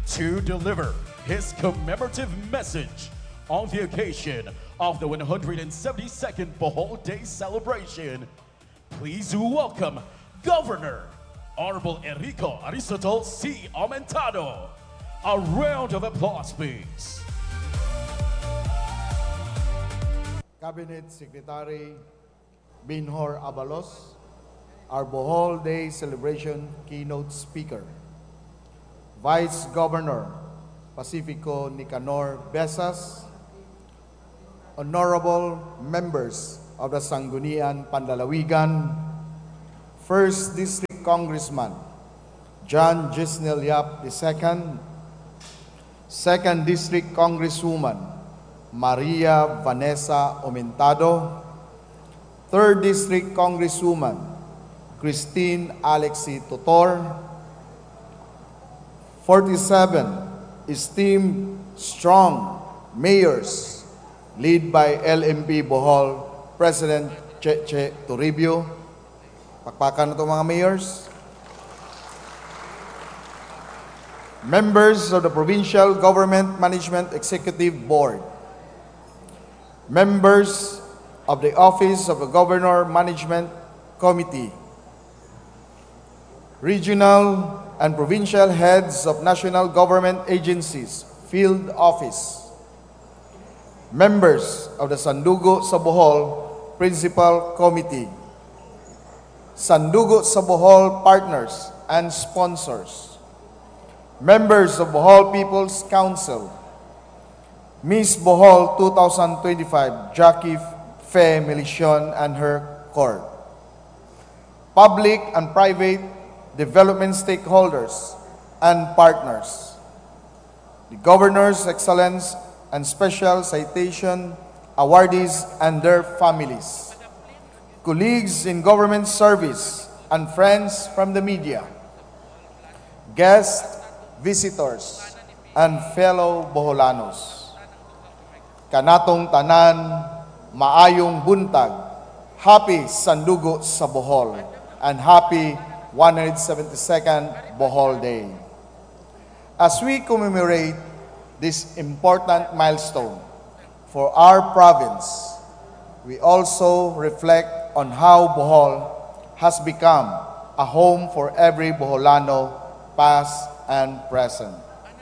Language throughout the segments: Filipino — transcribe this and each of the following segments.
to deliver his commemorative message on the occasion of the 172nd Bohol Day celebration. Please welcome Governor Honorable Enrico Aristotle C. Aumentado. A round of applause, please. Cabinet Secretary Binhor Abalos, our Bohol Day celebration keynote speaker. Vice Governor Pacifico Nicanor Besas, honorable members of the Sangguniang Panlalawigan, 1st District Congressman John Gisnel Yap II, 2nd District Congresswoman Maria Vanessa Aumentado, 3rd District Congresswoman Christine Alexi Totor, 47 esteemed, strong mayors, led by LMP Bohol President Cheche Toribio. Pakpakan na ito mga mayors. Members of the Provincial Government Management Executive Board. Members of the Office of the Governor Management Committee. Regional and provincial heads of national government agencies, field office. Members of the Sandugo sa Bohol Principal Committee. Sandugo sa Bohol partners and sponsors. Members of Bohol People's Council. Miss Bohol 2025, Jackie Fe Melicion and her court. Public and private development stakeholders and partners. The Governor's Excellence and Special Citation awardees and their families. Colleagues in government service and friends from the media. Guests, visitors, and fellow Boholanos. Kanatong tanan, maayong buntag, happy Sandugo sa Bohol, and happy 172nd Bohol Day. As we commemorate this important milestone for our province, we also reflect on how Bohol has become a home for every Boholano, past and present.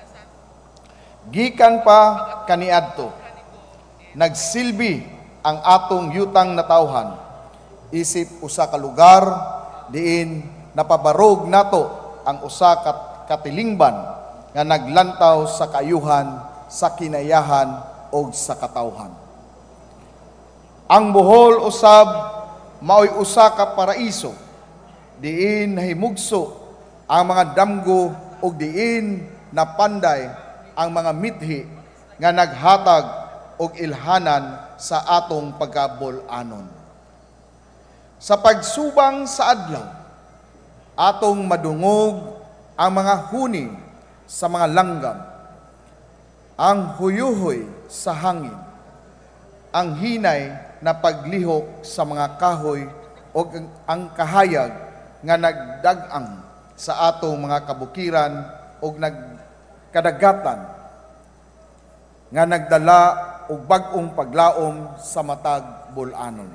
Gikan pa kaniadto, nagsilbi ang atong yutang natawhan, isip usa ka lugar diin napabarog nato ang usa ka katilingban nga naglantaw sa kaayuhan, sa kinayahan o sa katawhan. Ang Bohol usab maoy usa ka paraiso diin nahimugso ang mga damgo ug diin napanday ang mga mithi nga naghatag og ilhanan sa atong pagkabol-anon. Sa pagsubang sa adlaw, atong madungog ang mga huni sa mga langgam, ang huyuhoy sa hangin, ang hinay na paglihok sa mga kahoy o ang kahayag nga nagdagang sa atong mga kabukiran o nagkadagatan nga nagdala og bag-ong paglaom sa matag bul-anon.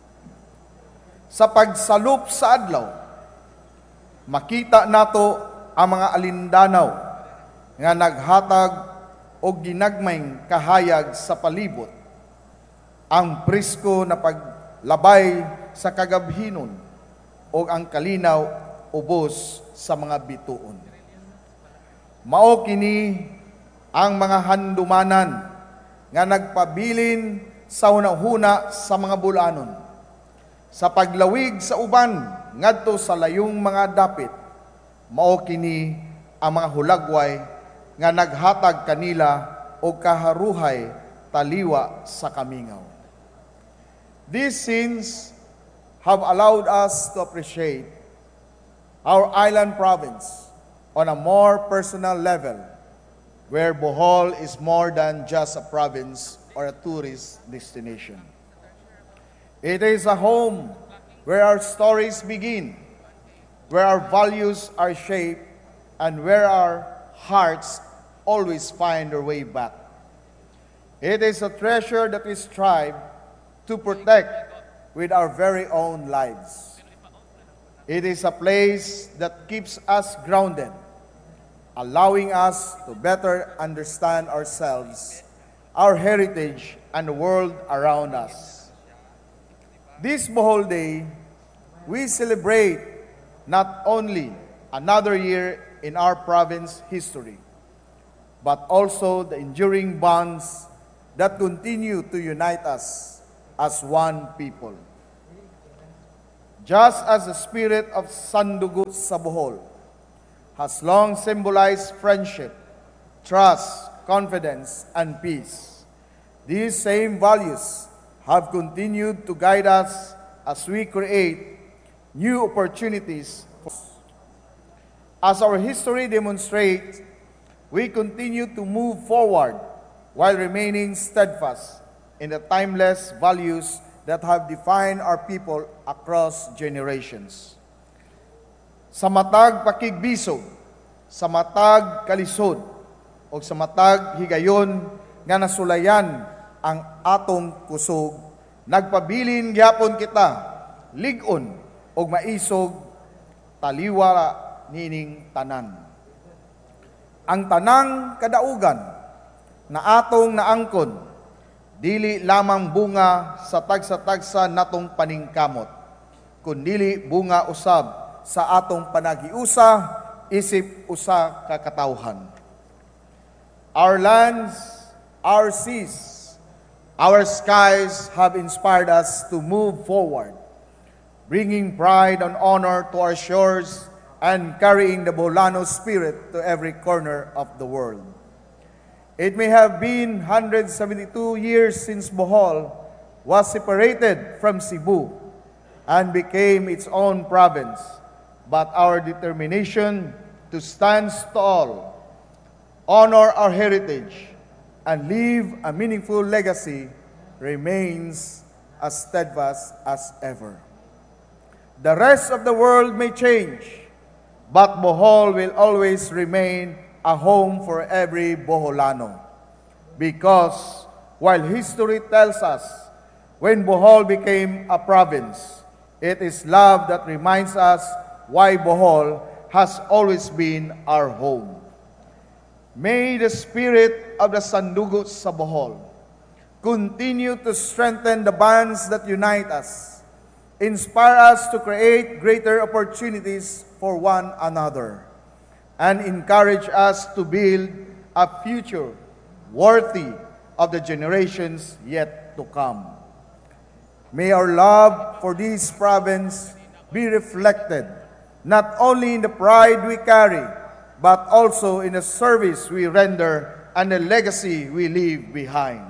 Sa pagsalup sa adlaw, makita nato ang mga alindanaw nga naghatag og ginagmayng kahayag sa palibot, ang presko na paglabay sa kagabhinon o ang kalinaw ubos sa mga bituon. Mao kini ang mga handumanan nga nagpabilin sa hunahuna sa mga bulanon, sa paglawig sa uban ngadto sa layong mga dapit. Mao kini ang mga hulagway nga naghatag kanila og kaharuhay taliwa sa kamingaw. These scenes have allowed us to appreciate our island province on a more personal level, where Bohol is more than just a province or a tourist destination. It is a home where our stories begin, where our values are shaped, and where our hearts always find their way back. It is a treasure that we strive to protect with our very own lives. It is a place that keeps us grounded, allowing us to better understand ourselves, our heritage, and the world around us. This Bohol Day, we celebrate not only another year in our province history, but also the enduring bonds that continue to unite us as one people. Just as the spirit of Sandugo sa Bohol has long symbolized friendship, trust, confidence, and peace, these same values have continued to guide us as we create new opportunities. As our history demonstrates, we continue to move forward while remaining steadfast in the timeless values that have defined our people across generations. Sa matag pakigbisog, sa matag kalisod, o sa matag higayon nga nasulayan ang atong kusog, nagpabilin gyapon kita, ligon o maisog, taliwala nining tanan. Ang tanang kadaugan na atong naangkon, dili lamang bunga sa tagsa-tagsa natong paningkamot, kundili bunga usab sa atong panagiusa, isip usa ka katawhan. Our lands, our seas, our skies have inspired us to move forward, bringing pride and honor to our shores and carrying the Boholano spirit to every corner of the world. It may have been 172 years since Bohol was separated from Cebu and became its own province, but our determination to stand tall, honor our heritage, and leave a meaningful legacy remains as steadfast as ever. The rest of the world may change, but Bohol will always remain a home for every Boholano. Because while history tells us when Bohol became a province, it is love that reminds us why Bohol has always been our home. May the spirit of the Sandugo sa Bohol continue to strengthen the bonds that unite us, inspire us to create greater opportunities for one another, and encourage us to build a future worthy of the generations yet to come. May our love for this province be reflected not only in the pride we carry, but also in the service we render and the legacy we leave behind.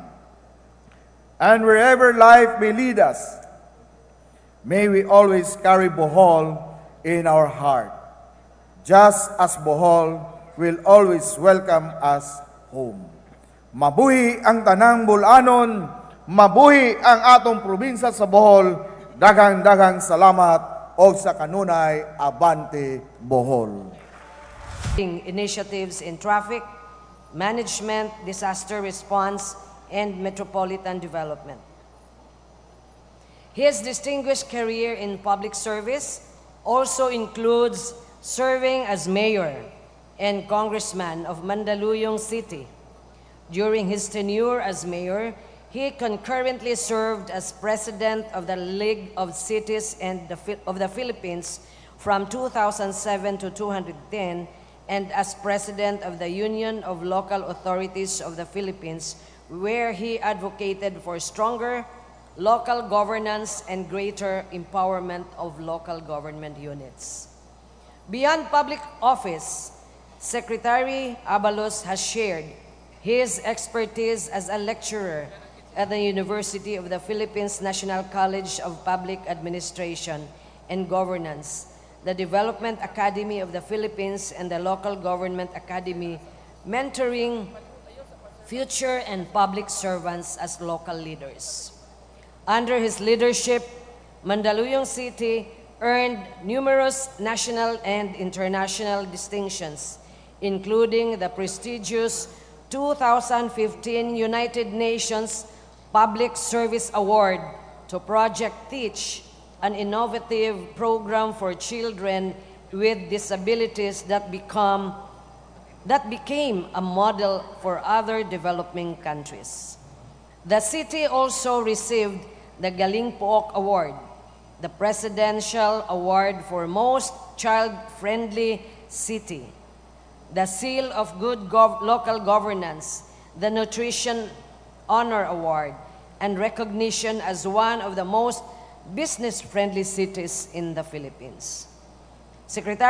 And wherever life may lead us, may we always carry Bohol in our heart, just as Bohol will always welcome us home. Mabuhi ang tanang Bolanon, mabuhi ang atong probinsya sa Bohol, daghang-daghang salamat o sa kanunay, Abante Bohol. Initiatives in traffic, management, disaster response, and metropolitan development. His distinguished career in public service also includes serving as mayor and congressman of Mandaluyong City. During his tenure as mayor, he concurrently served as president of the League of Cities of the Philippines from 2007 to 2010 and as president of the Union of Local Authorities of the Philippines, where he advocated for stronger local governance and greater empowerment of local government units. Beyond public office, Secretary Abalos has shared his expertise as a lecturer at the University of the Philippines National College of Public Administration and Governance, the Development Academy of the Philippines, and the Local Government Academy, mentoring future and public servants as local leaders. Under his leadership, Mandaluyong City earned numerous national and international distinctions, including the prestigious 2015 United Nations Public Service Award to Project Teach, an innovative program for children with disabilities that became a model for other developing countries. The city also received the Galing Pook Award, the Presidential Award for Most Child-Friendly City, the Seal of Good Local Governance, the Nutrition Honor Award, and recognition as one of the most business-friendly cities in the Philippines. Secretary